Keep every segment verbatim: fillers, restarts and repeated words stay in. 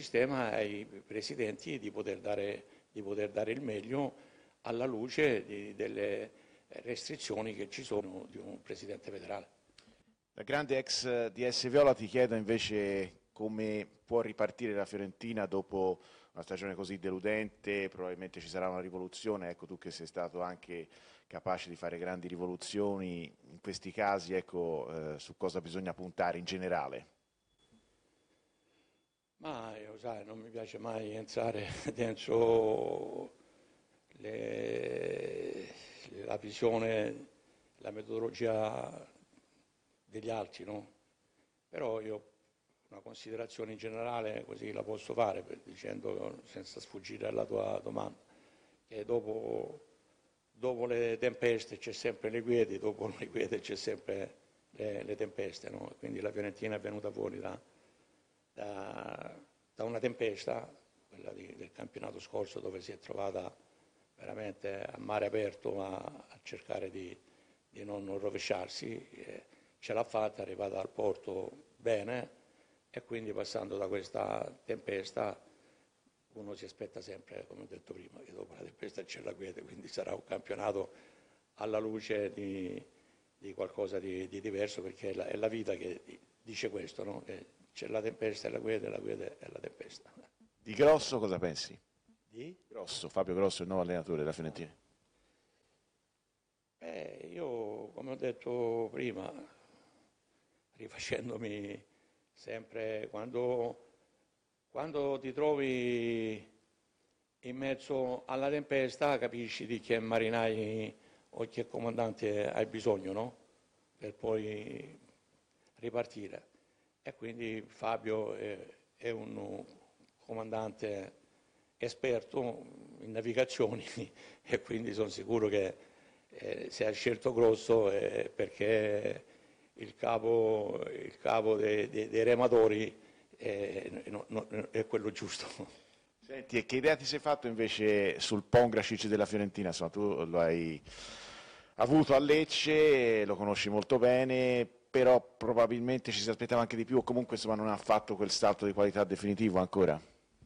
sistema ai presidenti di poter dare, di poter dare il meglio alla luce di, delle restrizioni che ci sono di un presidente federale. Da grande ex D S Viola ti chiedo invece come può ripartire la Fiorentina dopo una stagione così deludente, probabilmente ci sarà una rivoluzione, ecco tu che sei stato anche capace di fare grandi rivoluzioni, in questi casi ecco eh, su cosa bisogna puntare in generale. Ma io sai, non mi piace mai entrare dentro le, la visione, la metodologia degli altri, no? Però io una considerazione in generale così la posso fare per, dicendo senza sfuggire alla tua domanda, che dopo, dopo le tempeste c'è sempre le quiete, dopo le quiete c'è sempre le, le tempeste, no? Quindi la Fiorentina è venuta fuori da, da, da una tempesta, quella di, del campionato scorso, dove si è trovata veramente a mare aperto a, a cercare di, di non rovesciarsi. Eh, ce l'ha fatta, è arrivata al porto bene e quindi passando da questa tempesta uno si aspetta sempre, come ho detto prima, che dopo la tempesta c'è la quiete, quindi sarà un campionato alla luce di, di qualcosa di, di diverso, perché è la, è la vita che dice questo, no? Che c'è la tempesta e la quiete, la quiete e la tempesta. Di Grosso cosa pensi? Di? Grosso, Fabio Grosso, il nuovo allenatore della Fiorentina. Eh, io, come ho detto prima, rifacendomi sempre, quando, quando ti trovi in mezzo alla tempesta capisci di che marinai o che comandante hai bisogno, no? Per poi ripartire. E quindi Fabio è, è un comandante esperto in navigazioni e quindi sono sicuro che eh, se ha scelto Grosso è perché il capo, il capo dei, dei, dei rematori è, no, no, è quello giusto. Senti, e che idea ti sei fatto invece sul Pongracic della Fiorentina? Insomma, tu lo hai avuto a Lecce, lo conosci molto bene, però probabilmente ci si aspettava anche di più, o comunque insomma, non ha fatto quel salto di qualità definitivo ancora.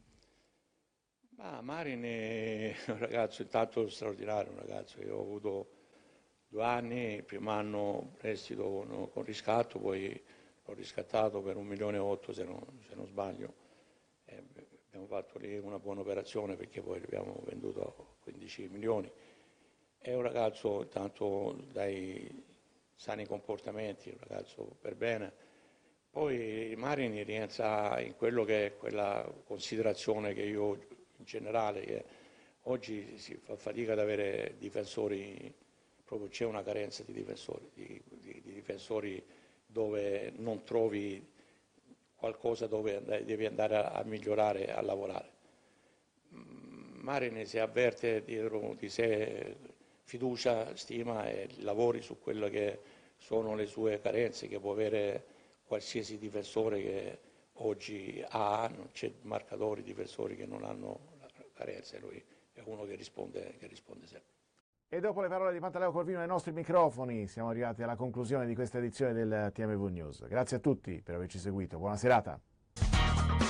Ma Marin è un ragazzo intanto straordinario, un ragazzo. Io ho avuto due anni, il primo anno prestito no, con riscatto, poi l'ho riscattato per un milione e otto se non, se non sbaglio. E abbiamo fatto lì una buona operazione perché poi abbiamo venduto a quindici milioni. È un ragazzo intanto dai sani comportamenti, un ragazzo per bene. Poi Marin rientra in quello che è quella considerazione che io in generale, che oggi si fa fatica ad avere difensori, proprio c'è una carenza di difensori, di, di, di difensori dove non trovi qualcosa dove devi andare a, a migliorare, a lavorare. Marin si avverte dietro di sé fiducia, stima e lavori su quelle che sono le sue carenze che può avere qualsiasi difensore che oggi ha, non c'è marcatori, difensori che non hanno carenze, lui è uno che risponde, che risponde sempre. E dopo le parole di Pantaleo Corvino ai nostri microfoni siamo arrivati alla conclusione di questa edizione del T M V News. Grazie a tutti per averci seguito, buona serata.